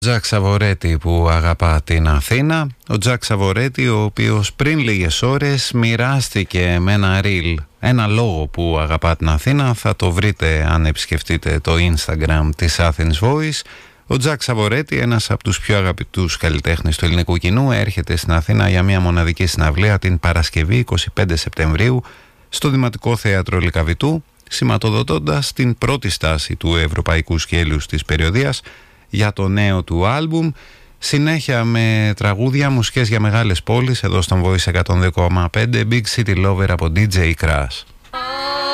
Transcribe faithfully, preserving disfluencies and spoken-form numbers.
Τζακ Σαβορέτη που αγαπά την Αθήνα. Ο Τζακ Σαβορέτη, ο οποίος πριν λίγες ώρες μοιράστηκε με ένα reel ένα λόγο που αγαπά την Αθήνα. Θα το βρείτε αν επισκεφτείτε το Instagram της Athens Voice. Ο Τζακ Σαβορέτη, ένας από τους πιο αγαπητούς καλλιτέχνες του ελληνικού κοινού, έρχεται στην Αθήνα για μια μοναδική συναυλία την Παρασκευή είκοσι πέντε Σεπτεμβρίου στο Δημοτικό Θέατρο Λυκαβητού, σηματοδοτώντας την πρώτη στάση του Ευρωπαϊκού Σκέλους της Περιοδίας για το νέο του άλμπουμ. Συνέχεια με τραγούδια, μουσικές για μεγάλες πόλεις εδώ στον Voice εκατόν δύο κόμμα πέντε, Big City Lover από ντι τζέι Crash.